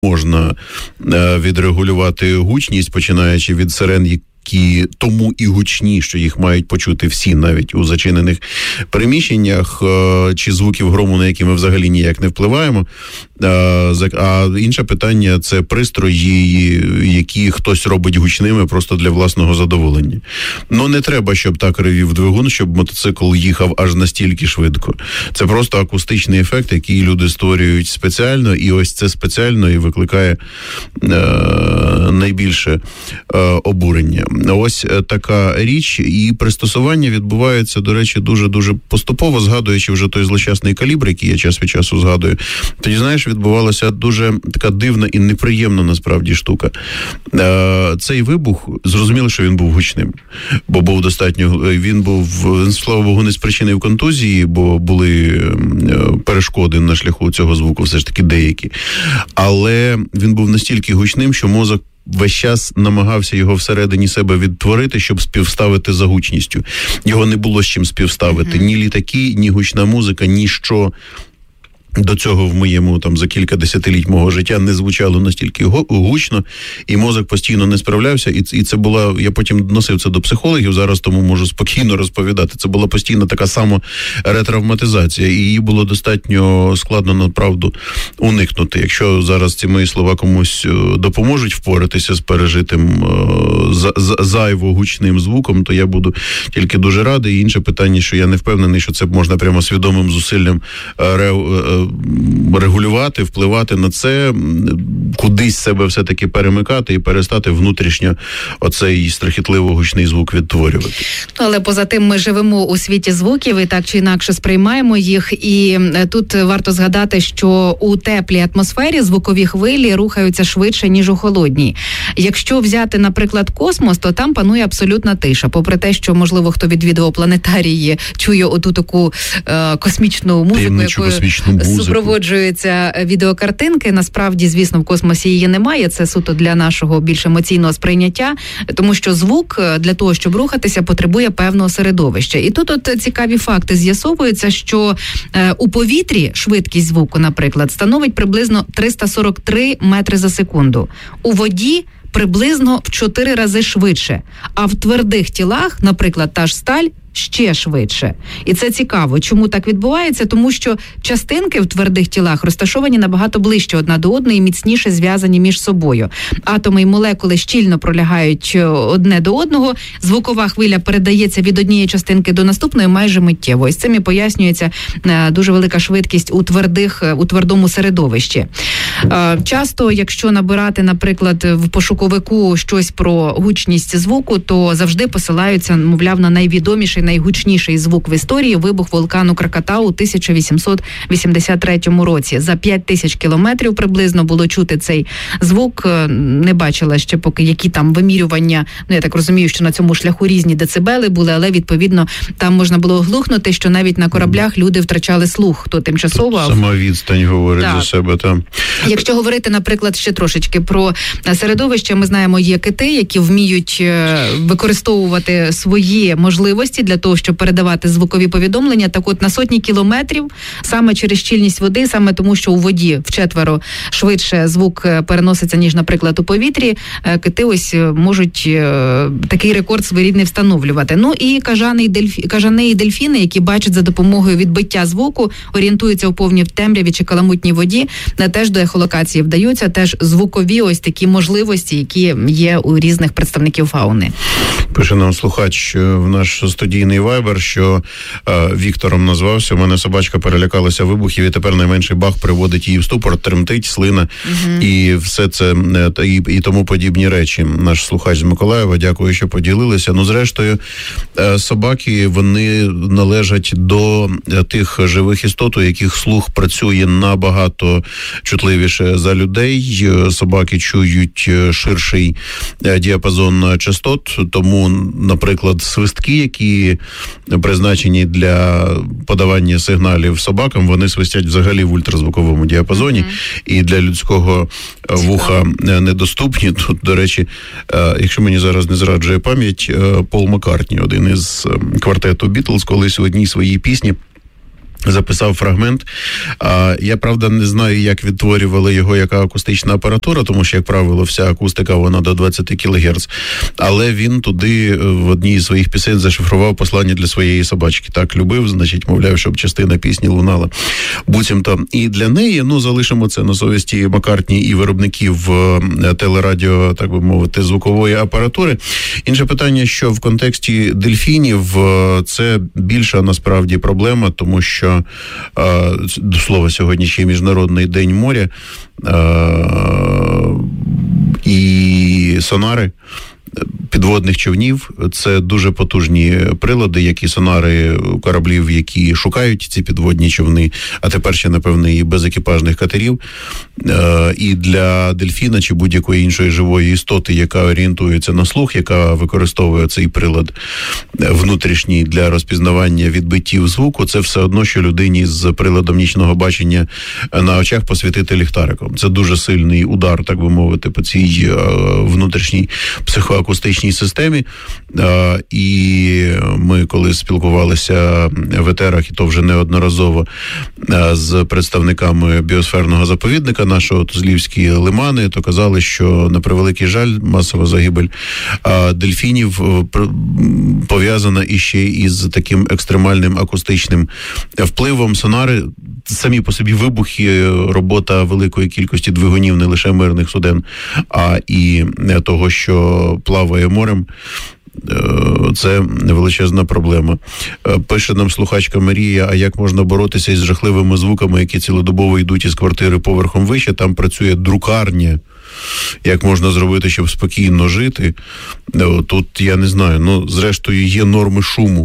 можна відрегулювати гучність, починаючи від сирен, які тому і гучні, що їх мають почути всі, навіть у зачинених приміщеннях, чи звуків грому, на які ми взагалі ніяк не впливаємо. А інше питання – це пристрої, які хтось робить гучними просто для власного задоволення. Ну, не треба, щоб так ревів двигун, щоб мотоцикл їхав аж настільки швидко. Це просто акустичний ефект, який люди створюють спеціально, і ось це спеціально і викликає найбільше обурення. Ось така річ, і пристосування відбувається, до речі, дуже-дуже поступово, згадуючи вже той злощасний калібр, який я час від часу згадую. Тоді, знаєш, відбувалася дуже така дивна і неприємна, насправді, штука. Цей вибух, зрозуміло, що він був гучним, бо був достатньо, він, слава Богу, не спричинив контузії, бо були перешкоди на шляху цього звуку, все ж таки деякі. Але він був настільки гучним, що мозок весь час намагався його всередині себе відтворити, щоб співставити за гучністю. Його не було з чим співставити. Ні літаки, ні гучна музика, ні що до цього в моєму, там, за кілька десятиліть мого життя не звучало настільки гучно, і мозок постійно не справлявся, і це була, я потім носив це до психологів, зараз тому можу спокійно розповідати, це була постійно така сама ретравматизація, і її було достатньо складно, направду, уникнути. Якщо зараз ці мої слова комусь допоможуть впоратися з пережитим зайво гучним звуком, то я буду тільки дуже радий. І інше питання, що я не впевнений, що це можна прямо свідомим зусиллям регулювати, впливати на це, кудись себе все-таки перемикати і перестати внутрішньо оцей страхітливо гучний звук відтворювати. Але поза тим ми живемо у світі звуків і так чи інакше сприймаємо їх. І тут варто згадати, що у теплій атмосфері звукові хвилі рухаються швидше, ніж у холодній. Якщо взяти, наприклад, космос, то там панує абсолютна тиша. Попри те, що, можливо, хто відвідував планетарії, чує оту таку космічну музику, якою супроводжуються відеокартинки. Насправді, звісно, в космосі її немає. Це суто для нашого більш емоційного сприйняття, тому що звук для того, щоб рухатися, потребує певного середовища. І тут от цікаві факти з'ясовуються, що у повітрі швидкість звуку, наприклад, становить приблизно 343 метри за секунду. У воді приблизно в 4 рази швидше. А в твердих тілах, наприклад, та ж сталь, ще швидше. І це цікаво. Чому так відбувається? Тому що частинки в твердих тілах розташовані набагато ближче одна до одної і міцніше зв'язані між собою. Атоми і молекули щільно пролягають одне до одного. Звукова хвиля передається від однієї частинки до наступної майже миттєво. І з цим і пояснюється дуже велика швидкість у твердому середовищі. Часто, якщо набирати, наприклад, в пошуковику щось про гучність звуку, то завжди посилаються, мовляв, на найвідоміший, найгучніший звук в історії – вибух вулкану Кракатау у 1883 році. За 5000 кілометрів приблизно було чути цей звук. Не бачила ще поки, які там вимірювання. Ну, я так розумію, що на цьому шляху різні децибели були, але, відповідно, там можна було оглухнути, що навіть на кораблях люди втрачали слух, хто тимчасово. Сама відстань говорить за себе там. Якщо говорити, наприклад, ще трошечки про середовище, ми знаємо, є кити, які вміють використовувати свої можливості для того, щоб передавати звукові повідомлення. Так от на сотні кілометрів, саме через щільність води, саме тому, що у воді вчетверо швидше звук переноситься, ніж, наприклад, у повітрі, кити ось можуть такий рекорд своєрідний встановлювати. Ну і кажани і дельфіни, які бачать за допомогою відбиття звуку, орієнтуються у повній темряві чи каламутній воді, теж до ехолокації вдаються, теж звукові ось такі можливості, які є у різних представників фауни. Пише нам слухач в наш студійний вайбер, що Віктором назвався. У мене собачка перелякалася вибухів, і тепер найменший бах приводить її в ступор, тремтить, слина, і все це, і тому подібні речі. Наш слухач з Миколаєва, дякую, що поділилися. Ну, зрештою, собаки, вони належать до тих живих істот, у яких слух працює набагато чутливіше за людей. Собаки чують ширший діапазон частот, тому, наприклад, свистки, які призначені для подавання сигналів собакам, вони свистять взагалі в ультразвуковому діапазоні, і для людського вуха недоступні. Тут, до речі, якщо мені зараз не зраджує пам'ять, Пол Маккартні, один із квартету Бітлз, колись у одній своїй пісні записав фрагмент. Я, правда, не знаю, як відтворювали його, яка акустична апаратура, тому що, як правило, вся акустика, вона до 20 кГц. Але він туди в одній із своїх пісень зашифрував послання для своєї собачки. Так, любив, значить, мовляв, щоб частина пісні лунала буцімто. І для неї, залишимо це на совісті Маккартні і виробників телерадіо, так би мовити, звукової апаратури. Інше питання, що в контексті дельфінів це більша, насправді, проблема, тому що до слова, сьогодні ще Міжнародний день моря, і сонари підводних човнів – це дуже потужні прилади, як і сонари кораблів, які шукають ці підводні човни, а тепер ще, напевно, і безекіпажних катерів. І для дельфіна чи будь-якої іншої живої істоти, яка орієнтується на слух, яка використовує цей прилад внутрішній для розпізнавання відбиттів звуку, це все одно, що людині з приладом нічного бачення на очах посвітити ліхтариком. Це дуже сильний удар, так би мовити, по цій внутрішній психоакустичній системі. І ми, коли спілкувалися в етерах, і то вже неодноразово, з представниками біосферного заповідника нашого Тузлівські лимани, то казали, що, на превеликий жаль, масова загибель дельфінів пов'язана іще із таким екстремальним акустичним впливом. Сонари, самі по собі вибухи, робота великої кількості двигунів не лише мирних суден, а і того, що плаває морем, це величезна проблема. Пише нам слухачка Марія, а як можна боротися із жахливими звуками, які цілодобово йдуть із квартири поверхом вище, там працює друкарня. Як можна зробити, щоб спокійно жити? Тут, я не знаю, зрештою, є норми шуму.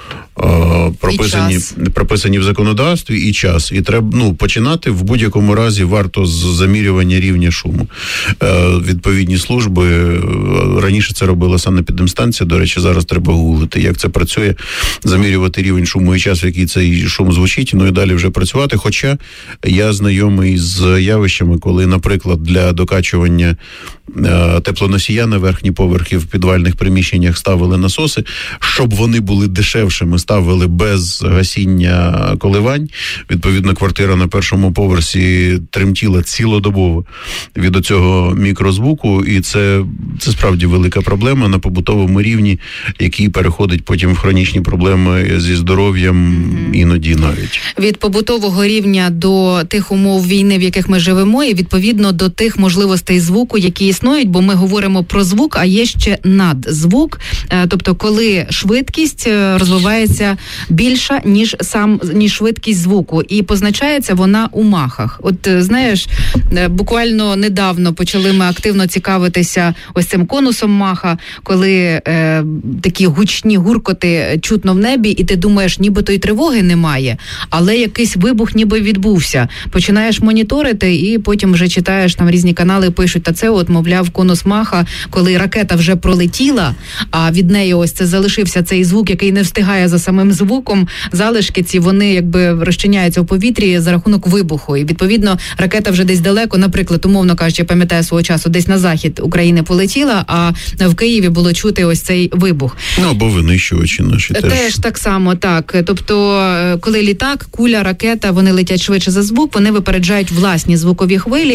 Прописані в законодавстві і час. І треба починати в будь-якому разі варто з замірювання рівня шуму. Відповідні служби, раніше це робила санепідемстанція, до речі, зараз треба гуглити, як це працює, замірювати рівень шуму і час, в який цей шум звучить, і далі вже працювати. Хоча я знайомий з явищами, коли, наприклад, для докачування теплоносія на верхні поверхи в підвальних приміщеннях ставили насоси, щоб вони були дешевшими, ставили без гасіння коливань. Відповідно, квартира на першому поверсі тремтіла цілодобово від оцього мікрозвуку, і це справді велика проблема на побутовому рівні, який переходить потім в хронічні проблеми зі здоров'ям, іноді навіть. Від побутового рівня до тих умов війни, в яких ми живемо, і відповідно до тих можливостей звуку, які існують, бо ми говоримо про звук, а є ще надзвук, тобто коли швидкість розвивається більша, ніж швидкість звуку, і позначається вона у махах. От, знаєш, буквально недавно почали ми активно цікавитися ось цим конусом маха, коли такі гучні гуркоти чутно в небі, і ти думаєш, нібито й тривоги немає, але якийсь вибух ніби відбувся. Починаєш моніторити, і потім вже читаєш, там різні канали пишуть, та це от, мовляв, конус маха, коли ракета вже пролетіла, а від неї ось це залишився цей звук, який не встигає за самим звуком, залишки ці, вони якби розчиняються в повітрі за рахунок вибуху. І відповідно ракета вже десь далеко, наприклад, умовно кажучи, я пам'ятаю свого часу, десь на захід України полетіла, а в Києві було чути ось цей вибух. Або винищувачі наші теж так само, так. Тобто, коли літак, куля, ракета, вони летять швидше за звук, вони випереджають власні звукові хвилі.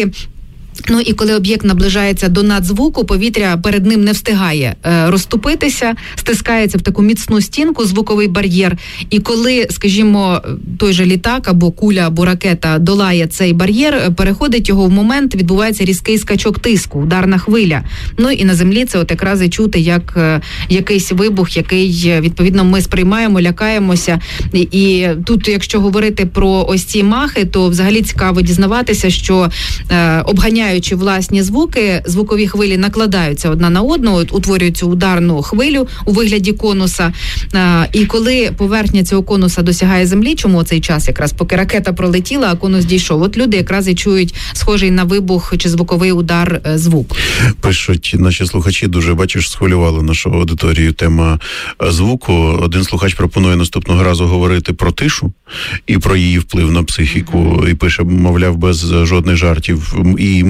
І коли об'єкт наближається до надзвуку, повітря перед ним не встигає розступитися, стискається в таку міцну стінку, звуковий бар'єр. І коли, скажімо, той же літак або куля, або ракета долає цей бар'єр, переходить його в момент, відбувається різкий скачок тиску, ударна хвиля. І на землі це от якраз і чути, як якийсь вибух, який, відповідно, ми сприймаємо, лякаємося. І тут, якщо говорити про ось ці махи, то взагалі цікаво дізнаватися, що обганяючи власні звуки, звукові хвилі накладаються одна на одну, утворюють цю ударну хвилю у вигляді конуса. І коли поверхня цього конуса досягає землі, чому цей час якраз, поки ракета пролетіла, а конус дійшов, от люди якраз і чують схожий на вибух чи звуковий удар звук. Пишуть наші слухачі, дуже, бачиш, схвилювала нашу аудиторію тема звуку. Один слухач пропонує наступного разу говорити про тишу і про її вплив на психіку, і пише, мовляв, без жодних жартів. І ми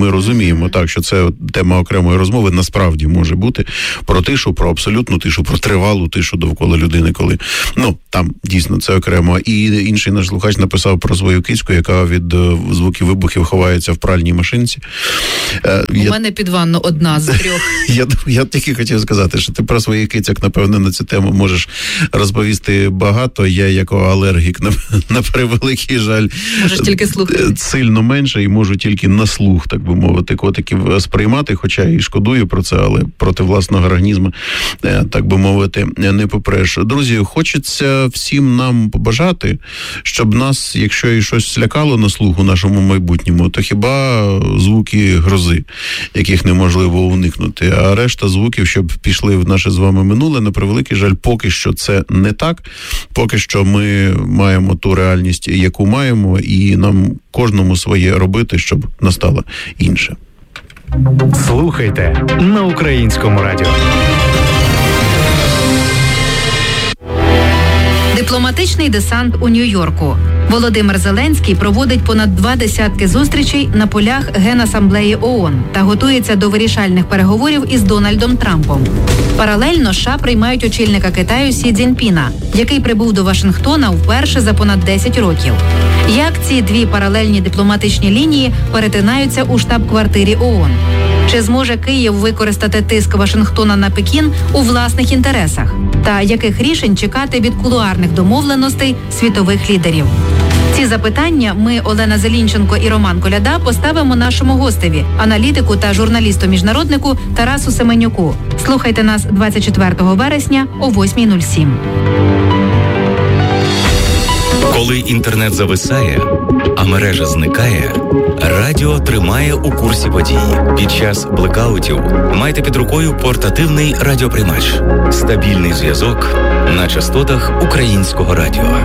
ми розуміємо, так, що це тема окремої розмови насправді може бути про тишу, про абсолютну тишу, про тривалу тишу довкола людини, коли, там дійсно це окремо. І інший наш слухач написав про свою кицьку, яка від звуків вибухів ховається в пральній машинці. У мене під ванну одна з 3. Я тільки хотів сказати, що ти про своїх кицьок, напевно, на цю тему можеш розповісти багато. Я, як алергік, на превеликий жаль, можеш тільки слухати. Сильно менше і можу тільки на слух, так би мовити, котиків сприймати, хоча і шкодую про це, але проти власного організму, так би мовити, не попреш. Друзі, хочеться всім нам побажати, щоб нас, якщо і щось лякало на слух у нашому майбутньому, то хіба звуки грози, яких неможливо уникнути, а решта звуків, щоб пішли в наше з вами минуле, на превеликий жаль, поки що це не так, поки що ми маємо ту реальність, яку маємо, і нам кожному своє робити, щоб настало інше. Слухайте на Українському радіо. Дипломатичний десант у Нью-Йорку. Володимир Зеленський проводить понад 20 зустрічей на полях Генасамблеї ООН та готується до вирішальних переговорів із Дональдом Трампом. Паралельно США приймають очільника Китаю Сі Цзіньпіна, який прибув до Вашингтона вперше за понад 10 років. Як ці дві паралельні дипломатичні лінії перетинаються у штаб-квартирі ООН? Чи зможе Київ використати тиск Вашингтона на Пекін у власних інтересах? Та яких рішень чекати від кулуарних домовленостей світових лідерів? Ці запитання ми, Олена Зелінченко і Роман Коляда, поставимо нашому гостеві, аналітику та журналісту-міжнароднику Тарасу Семенюку. Слухайте нас 24 вересня о 8:07. Коли інтернет зависає, а мережа зникає, радіо тримає у курсі подій. Під час блекаутів майте під рукою портативний радіоприймач. Стабільний зв'язок на частотах Українського радіо.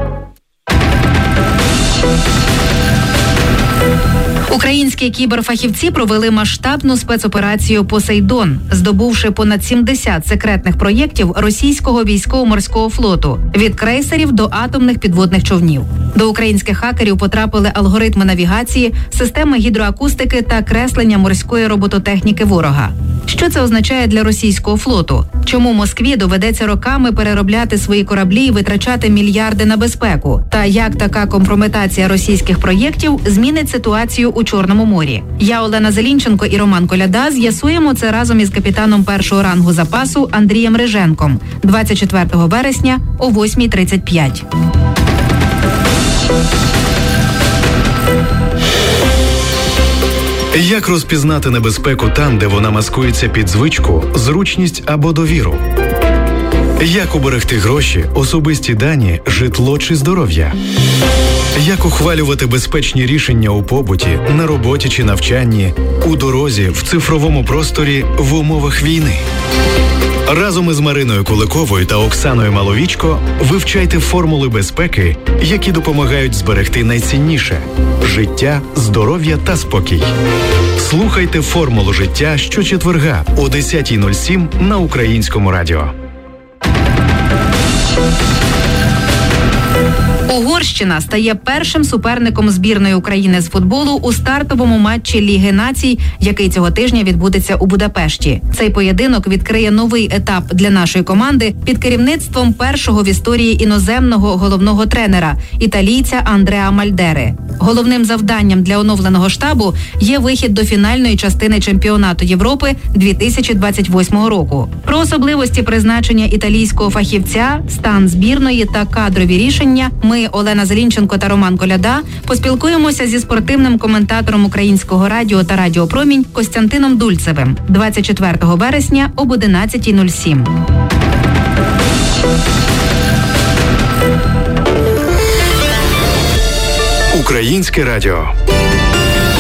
Українські кіберфахівці провели масштабну спецоперацію «Посейдон», здобувши понад 70 секретних проєктів російського військово-морського флоту – від крейсерів до атомних підводних човнів. До українських хакерів потрапили алгоритми навігації, системи гідроакустики та креслення морської робототехніки ворога. Що це означає для російського флоту? Чому Москві доведеться роками переробляти свої кораблі і витрачати мільярди на безпеку? Та як така компрометація російських проєктів змінить ситуацію у Чорному морі? Я, Олена Зелінченко і Роман Коляда з'ясуємо це разом із капітаном першого рангу запасу Андрієм Риженком 24 вересня о 8:35. Як розпізнати небезпеку там, де вона маскується під звичку, зручність або довіру? Як уберегти гроші, особисті дані, житло чи здоров'я? Як ухвалювати безпечні рішення у побуті, на роботі чи навчанні, у дорозі, в цифровому просторі, в умовах війни? Разом із Мариною Куликовою та Оксаною Маловічко вивчайте формули безпеки, які допомагають зберегти найцінніше – життя, здоров'я та спокій. Слухайте «Формулу життя» щочетверга о 10:07 на Українському радіо. Угорщина стає першим суперником збірної України з футболу у стартовому матчі Ліги націй, який цього тижня відбудеться у Будапешті. Цей поєдинок відкриє новий етап для нашої команди під керівництвом першого в історії іноземного головного тренера – італійця Андреа Мальдери. Головним завданням для оновленого штабу є вихід до фінальної частини чемпіонату Європи 2028 року. Про особливості призначення італійського фахівця, стан збірної та кадрові рішення ми, Олена Зелінченко та Роман Коляда, поспілкуємося зі спортивним коментатором Українського радіо та Радіо Промінь Костянтином Дульцевим 24 вересня об 11:07. Українське радіо.